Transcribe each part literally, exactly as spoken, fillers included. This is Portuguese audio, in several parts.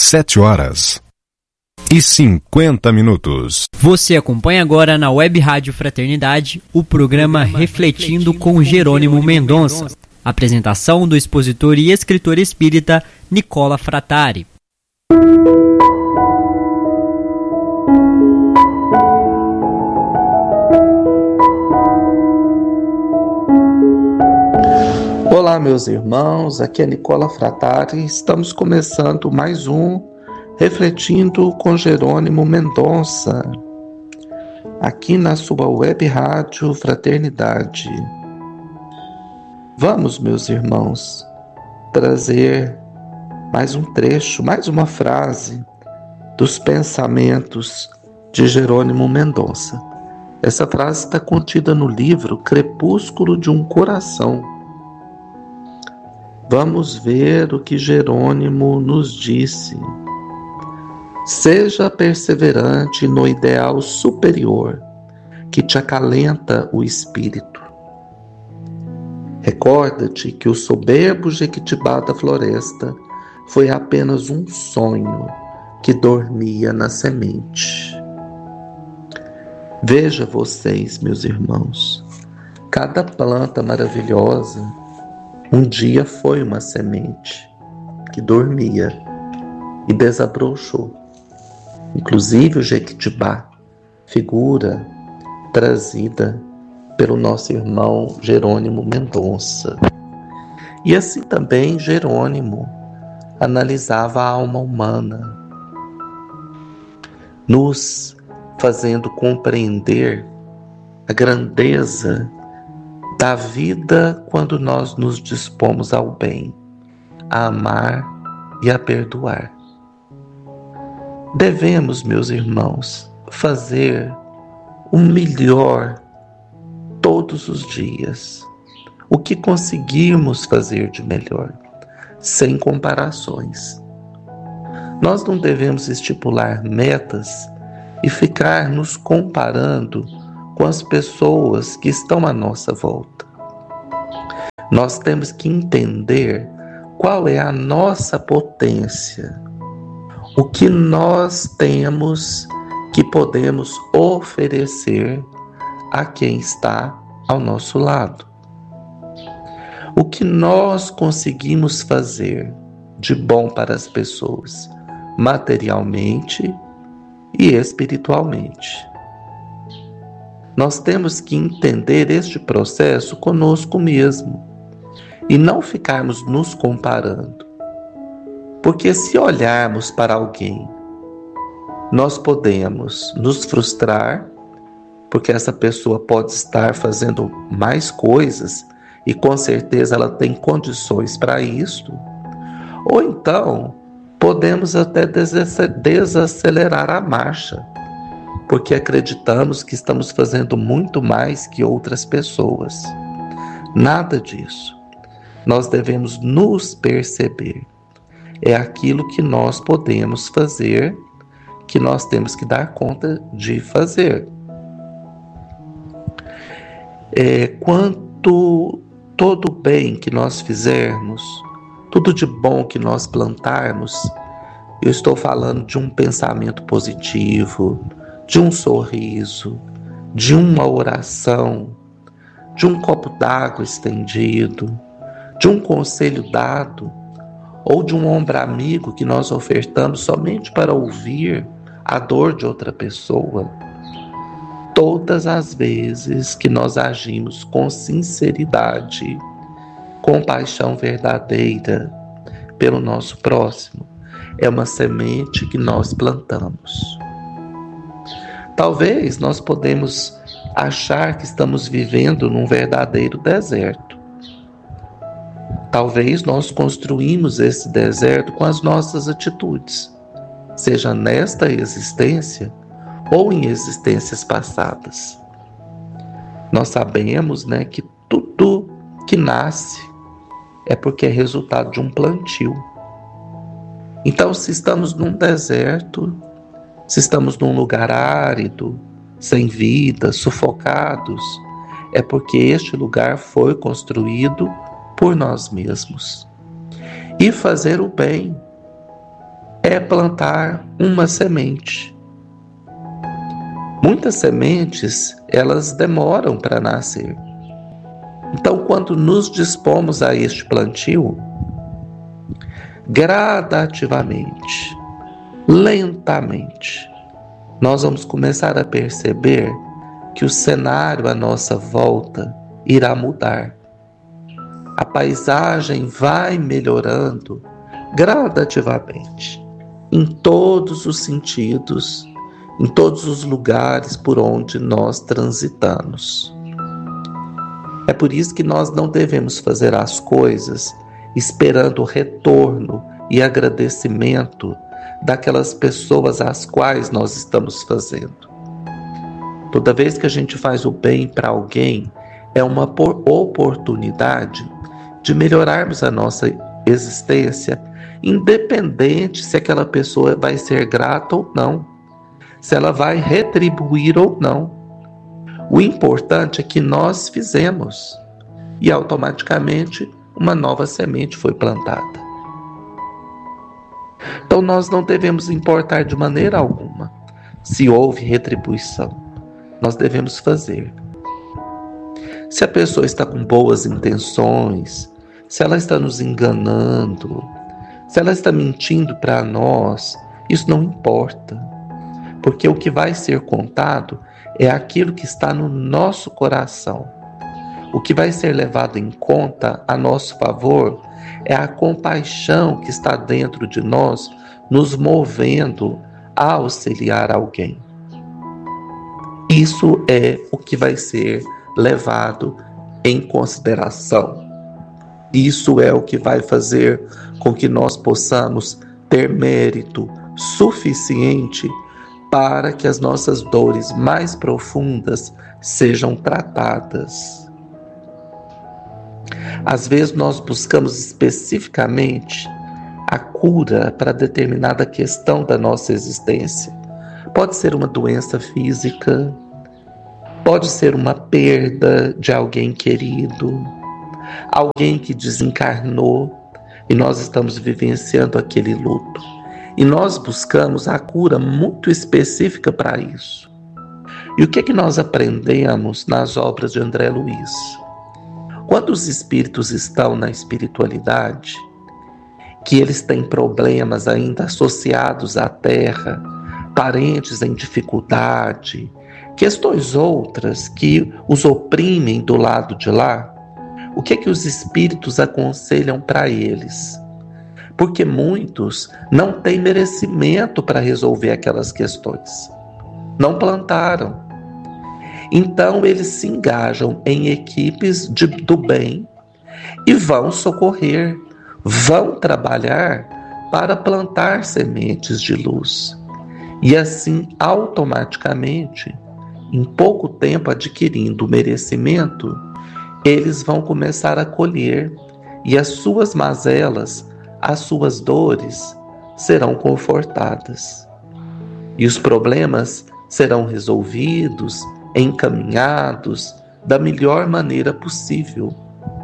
sete horas e cinquenta minutos. Você acompanha agora na Web Rádio Fraternidade o programa Refletindo com Jerônimo Mendonça. Apresentação do expositor e escritor espírita Nicola Frattari. Olá, meus irmãos, aqui é Nicola Frattari. Estamos começando mais um Refletindo com Jerônimo Mendonça, aqui na sua Web Rádio Fraternidade. Vamos, meus irmãos, trazer mais um trecho, mais uma frase dos pensamentos de Jerônimo Mendonça. Essa frase está contida no livro Crepúsculo de um Coração. Vamos ver o que Jerônimo nos disse. Seja perseverante no ideal superior que te acalenta o espírito. Recorda-te que o soberbo Jequitibá da floresta foi apenas um sonho que dormia na semente. Veja vocês, meus irmãos, cada planta maravilhosa um dia foi uma semente que dormia e desabrochou. Inclusive o Jequitibá, figura trazida pelo nosso irmão Jerônimo Mendonça. E assim também Jerônimo analisava a alma humana, nos fazendo compreender a grandeza da vida quando nós nos dispomos ao bem, a amar e a perdoar. Devemos, meus irmãos, fazer o melhor todos os dias, o que conseguirmos fazer de melhor, sem comparações. Nós não devemos estipular metas e ficar nos comparando com as pessoas que estão à nossa volta. Nós temos que entender qual é a nossa potência, o que nós temos que podemos oferecer a quem está ao nosso lado. O que nós conseguimos fazer de bom para as pessoas, materialmente e espiritualmente. Nós temos que entender este processo conosco mesmo e não ficarmos nos comparando. Porque se olharmos para alguém, nós podemos nos frustrar, porque essa pessoa pode estar fazendo mais coisas e com certeza ela tem condições para isso. Ou então, podemos até desacelerar a marcha, porque acreditamos que estamos fazendo muito mais que outras pessoas. Nada disso. Nós devemos nos perceber. É aquilo que nós podemos fazer, que nós temos que dar conta de fazer. É, quanto todo bem que nós fizermos, tudo de bom que nós plantarmos, eu estou falando de um pensamento positivo, de um sorriso, de uma oração, de um copo d'água estendido, de um conselho dado, ou de um ombro amigo que nós ofertamos somente para ouvir a dor de outra pessoa. Todas as vezes que nós agimos com sinceridade, com paixão verdadeira pelo nosso próximo, é uma semente que nós plantamos. Talvez nós podemos achar que estamos vivendo num verdadeiro deserto. Talvez nós construímos esse deserto com as nossas atitudes, seja nesta existência ou em existências passadas. Nós sabemos, né, que tudo que nasce é porque é resultado de um plantio. Então, se estamos num deserto, se estamos num lugar árido, sem vida, sufocados, é porque este lugar foi construído por nós mesmos. E fazer o bem é plantar uma semente. Muitas sementes, elas demoram para nascer. Então, quando nos dispomos a este plantio, gradativamente, lentamente, nós vamos começar a perceber que o cenário à nossa volta irá mudar. A paisagem vai melhorando gradativamente, em todos os sentidos, em todos os lugares por onde nós transitamos. É por isso que nós não devemos fazer as coisas esperando o retorno e agradecimento daquelas pessoas às quais nós estamos fazendo. Toda vez que a gente faz o bem para alguém, é uma oportunidade de melhorarmos a nossa existência, independente se aquela pessoa vai ser grata ou não, se ela vai retribuir ou não. O importante é que nós fizemos e automaticamente uma nova semente foi plantada. Então nós não devemos importar de maneira alguma se houve retribuição. Nós devemos fazer. Se a pessoa está com boas intenções, se ela está nos enganando, se ela está mentindo para nós, isso não importa. Porque o que vai ser contado é aquilo que está no nosso coração. O que vai ser levado em conta a nosso favor é a compaixão que está dentro de nós, nos movendo a auxiliar alguém. Isso é o que vai ser levado em consideração. Isso é o que vai fazer com que nós possamos ter mérito suficiente para que as nossas dores mais profundas sejam tratadas. Às vezes nós buscamos especificamente a cura para determinada questão da nossa existência. Pode ser uma doença física, pode ser uma perda de alguém querido, alguém que desencarnou e nós estamos vivenciando aquele luto. E nós buscamos a cura muito específica para isso. E o que é que nós aprendemos nas obras de André Luiz? Quando os espíritos estão na espiritualidade, que eles têm problemas ainda associados à terra, parentes em dificuldade, questões outras que os oprimem do lado de lá, o que é que os espíritos aconselham para eles? Porque muitos não têm merecimento para resolver aquelas questões. Não plantaram. Então eles se engajam em equipes de, do bem e vão socorrer, vão trabalhar para plantar sementes de luz. E assim, automaticamente, em pouco tempo adquirindo o merecimento, eles vão começar a colher e as suas mazelas, as suas dores serão confortadas. E os problemas serão resolvidos, encaminhados da melhor maneira possível.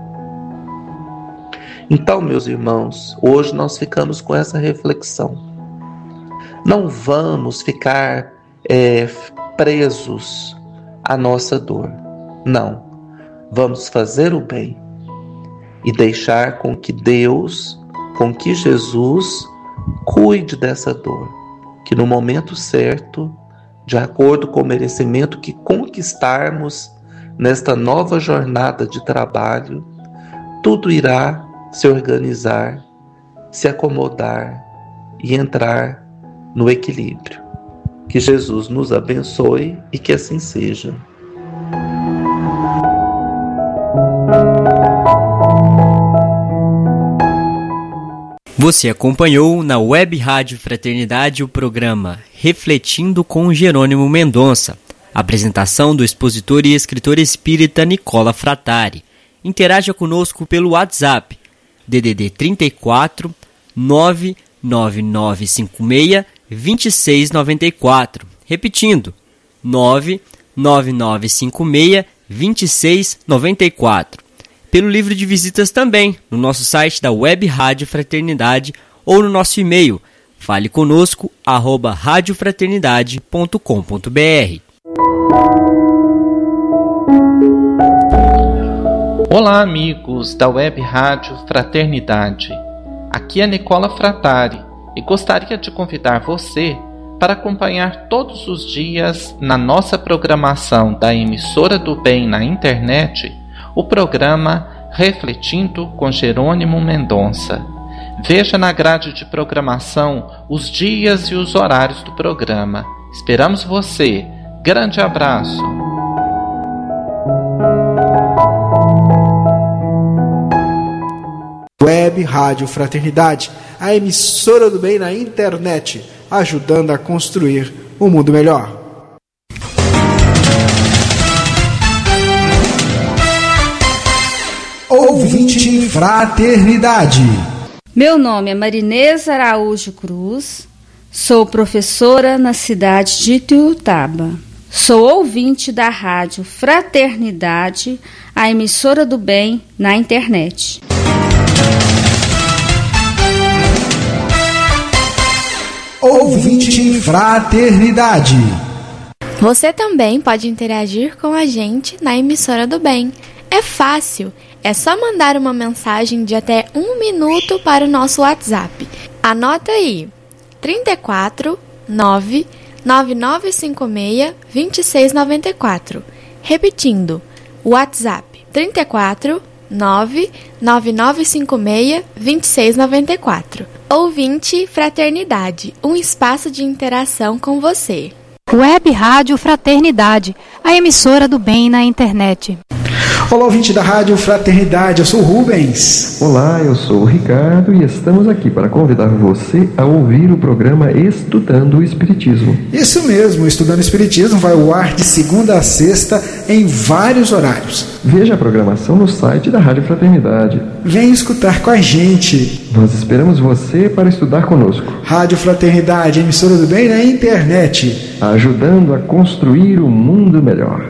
Então, meus irmãos, hoje nós ficamos com essa reflexão. Não vamos ficar é, presos à nossa dor. Não. Vamos fazer o bem e deixar com que Deus, com que Jesus cuide dessa dor, que no momento certo, de acordo com o merecimento que conquistarmos nesta nova jornada de trabalho, tudo irá se organizar, se acomodar e entrar no equilíbrio. Que Jesus nos abençoe e que assim seja. Você acompanhou na Web Rádio Fraternidade o programa Refletindo com Jerônimo Mendonça. Apresentação do expositor e escritor espírita Nicola Frattari. Interaja conosco pelo WhatsApp D D D trinta e quatro, nove nove nove cinco seis, dois seis nove quatro. Repetindo, nove nove nove cinco seis, dois seis nove quatro. Pelo livro de visitas também, no nosso site da Web Rádio Fraternidade ou no nosso e-mail Fale conosco, arroba rádio fraternidade ponto com ponto br. Olá, amigos da Web Rádio Fraternidade. Aqui é Nicola Fratari e gostaria de convidar você para acompanhar todos os dias na nossa programação da Emissora do Bem na internet o programa Refletindo com Jerônimo Mendonça. Veja na grade de programação os dias e os horários do programa. Esperamos você. Grande abraço. Web Rádio Fraternidade, a emissora do bem na internet, ajudando a construir um mundo melhor. Ouvinte Fraternidade. Meu nome é Marinês Araújo Cruz, sou professora na cidade de Ituiutaba. Sou ouvinte da Rádio Fraternidade, a emissora do bem na internet. Ouvinte Fraternidade. Você também pode interagir com a gente na emissora do bem. É fácil, é só mandar uma mensagem de até um minuto para o nosso WhatsApp. Anota aí, trinta e quatro, nove, nove nove cinco seis, dois seis nove quatro. Repetindo, WhatsApp trinta e quatro, nove, nove nove cinco seis, dois seis nove quatro. Ouvinte Fraternidade, um espaço de interação com você. Web Rádio Fraternidade, a emissora do bem na internet. Olá, ouvinte da Rádio Fraternidade, eu sou o Rubens. Olá, eu sou o Ricardo e estamos aqui para convidar você a ouvir o programa Estudando o Espiritismo. Isso mesmo, Estudando o Espiritismo vai ao ar de segunda a sexta em vários horários. Veja a programação no site da Rádio Fraternidade. Vem escutar com a gente. Nós esperamos você para estudar conosco. Rádio Fraternidade, emissora do bem na internet, ajudando a construir um mundo melhor.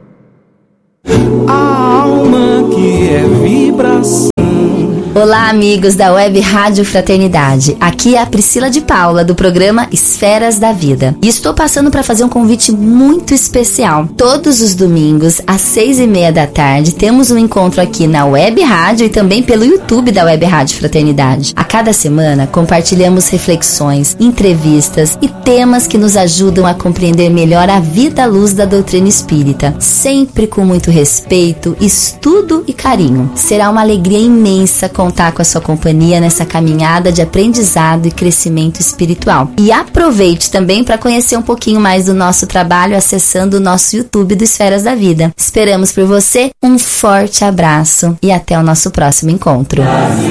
A alma que é vibração. Olá, amigos da Web Rádio Fraternidade. Aqui é a Priscila de Paula, do programa Esferas da Vida. E estou passando para fazer um convite muito especial. Todos os domingos, às seis e meia da tarde, temos um encontro aqui na Web Rádio e também pelo YouTube da Web Rádio Fraternidade. A cada semana, compartilhamos reflexões, entrevistas e temas que nos ajudam a compreender melhor a vida à luz da doutrina espírita. Sempre com muito respeito, estudo e carinho. Será uma alegria imensa contar com a sua companhia nessa caminhada de aprendizado e crescimento espiritual. E aproveite também para conhecer um pouquinho mais do nosso trabalho acessando o nosso YouTube do Esferas da Vida. Esperamos por você, um forte abraço e até o nosso próximo encontro.